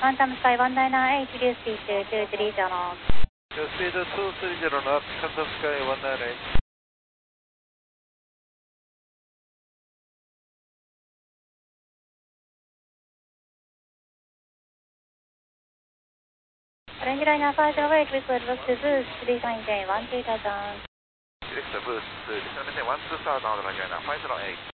Quantum Sky 198, reduce speed to 230. Your speed is 230 knots, Quantum Sky 198. Range liner 508, request look to boost, please maintain 120,000. Select boost, descend maintain 120,000 on the Range liner 508.